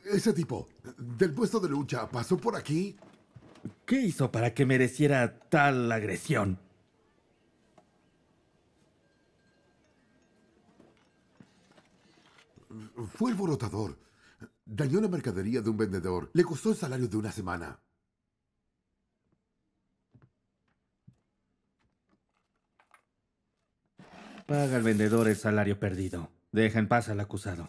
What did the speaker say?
Ese tipo, del puesto de lucha, pasó por aquí. ¿Qué hizo para que mereciera tal agresión? Fue alborotador. Dañó la mercadería de un vendedor. Le costó el salario de una semana. Paga al vendedor el salario perdido. Deja en paz al acusado.